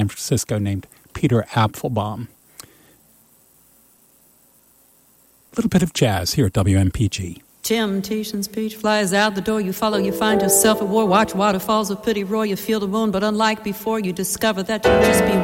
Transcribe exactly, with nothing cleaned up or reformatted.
San Francisco named Peter Apfelbaum. A little bit of jazz here at W M P G. Temptation's peach flies out the door. You follow, you find yourself at war. Watch waterfalls of pity roar. You feel the wound, but unlike before, you discover that you've just been